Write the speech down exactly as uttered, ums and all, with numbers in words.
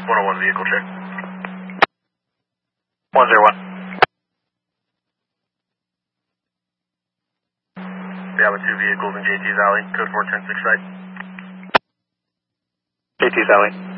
one oh one vehicle check. one zero one. We have two vehicles in J T's alley, code four ten six site. J T's alley.